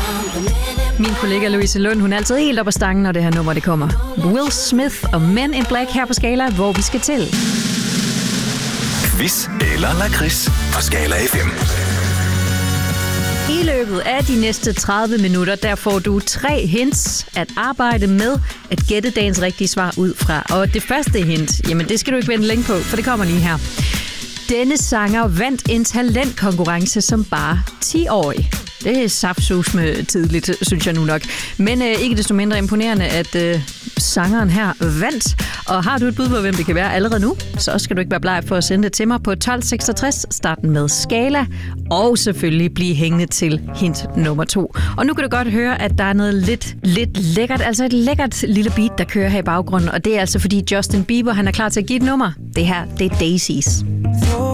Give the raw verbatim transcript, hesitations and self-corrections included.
Min kollega Louise Lund, hun er altid helt op ad stangen, når det her nummer det kommer. Will Smith og Men in Black her på Skala, hvor vi skal til. Quiz eller lakrids på Skala F M. I løbet af de næste tredive minutter, der får du tre hints at arbejde med at gætte dagens rigtige svar ud fra. Og det første hint, jamen det skal du ikke vente længe på, for det kommer lige her. Denne sanger vandt en talentkonkurrence som bare ti-årig. Det er saftsusme tidligt, synes jeg nu nok. Men øh, ikke desto mindre imponerende, at øh, sangeren her vandt. Og har du et bud på, hvem det kan være allerede nu, så skal du ikke være bleg for at sende det til mig på tolv seksogtres, starten med Skala, og selvfølgelig blive hængende til hint nummer to. Og nu kan du godt høre, at der er noget lidt, lidt lækkert, altså et lækkert lille beat, der kører her i baggrunden, og det er altså fordi Justin Bieber, han er klar til at give et nummer. Det her, det er Daisies.